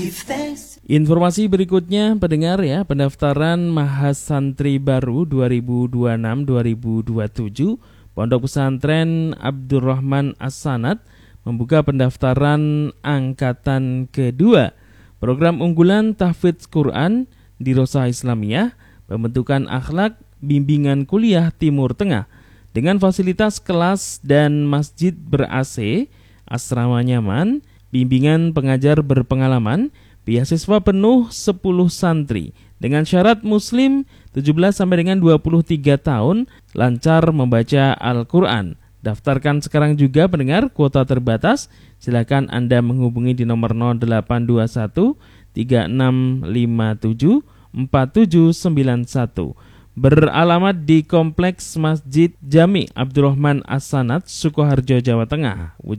Informasi berikutnya pendengar ya, pendaftaran Mahasantri baru 2026-2027 Pondok Pesantren Abdurrahman As-Sanad membuka pendaftaran angkatan kedua program unggulan tahfidz Quran di Rosa Islamiyah, pembentukan akhlak, bimbingan kuliah Timur Tengah dengan fasilitas kelas dan masjid ber-AC, asrama nyaman, bimbingan pengajar berpengalaman, beasiswa penuh 10 santri dengan syarat muslim 17 sampai dengan 23 tahun, lancar membaca Al-Qur'an. Daftarkan sekarang juga pendengar, kuota terbatas. Silakan Anda menghubungi di nomor 0821 3657 4791. Beralamat di Kompleks Masjid Jami Abdurrahman As-Sanad, Sukoharjo, Jawa Tengah.